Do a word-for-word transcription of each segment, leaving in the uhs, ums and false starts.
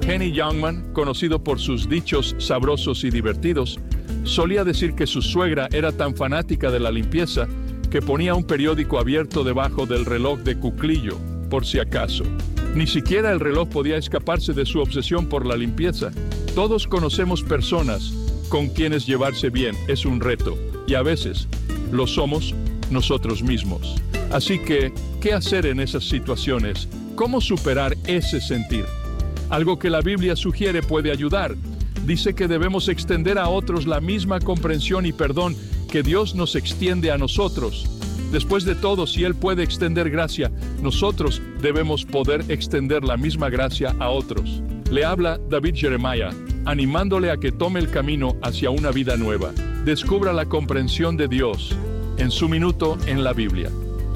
Henny Youngman, conocido por sus dichos sabrosos y divertidos, solía decir que su suegra era tan fanática de la limpieza que ponía un periódico abierto debajo del reloj de cuclillo, por si acaso. Ni siquiera el reloj podía escaparse de su obsesión por la limpieza. Todos conocemos personas con quienes llevarse bien es un reto, y a veces lo somos nosotros mismos. Así que, ¿qué hacer en esas situaciones? ¿Cómo superar ese sentir? Algo que la Biblia sugiere puede ayudar. Dice que debemos extender a otros la misma comprensión y perdón que Dios nos extiende a nosotros. Después de todo, si Él puede extender gracia, nosotros debemos poder extender la misma gracia a otros. Le habla David Jeremiah, animándole a que tome el camino hacia una vida nueva. Descubra la comprensión de Dios en su minuto en la Biblia.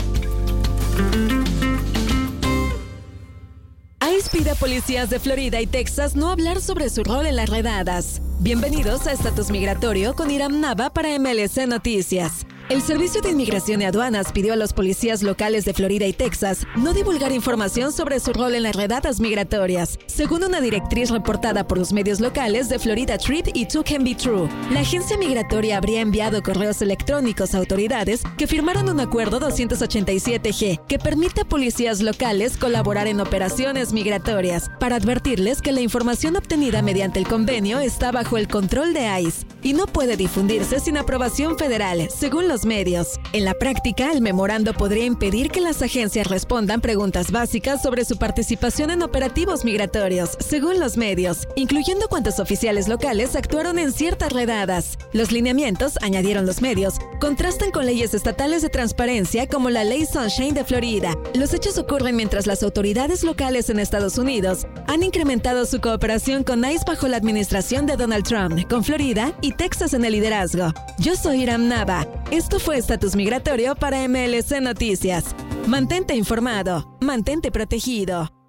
ICE pide a policías de Florida y Texas no hablar sobre su rol en las redadas. Bienvenidos a Estatus Migratorio con Iram Nava para M L C Noticias. El Servicio de Inmigración y Aduanas pidió a los policías locales de Florida y Texas no divulgar información sobre su rol en las redadas migratorias, según una directriz reportada por los medios locales de Florida Trip y Too Can Be True. La agencia migratoria habría enviado correos electrónicos a autoridades que firmaron un acuerdo doscientos ochenta y siete G que permite a policías locales colaborar en operaciones migratorias para advertirles que la información obtenida mediante el convenio está bajo el control de ICE y no puede difundirse sin aprobación federal, según los medios. En la práctica, el memorando podría impedir que las agencias respondan preguntas básicas sobre su participación en operativos migratorios, según los medios, incluyendo cuántos oficiales locales actuaron en ciertas redadas. Los lineamientos, añadieron los medios, contrastan con leyes estatales de transparencia como la Ley Sunshine de Florida. Los hechos ocurren mientras las autoridades locales en Estados Unidos han incrementado su cooperación con ICE bajo la administración de Donald Trump, con Florida y Texas en el liderazgo. Yo soy Iram Nava. Esto fue Estatus Migratorio para M L C Noticias. Mantente informado, mantente protegido.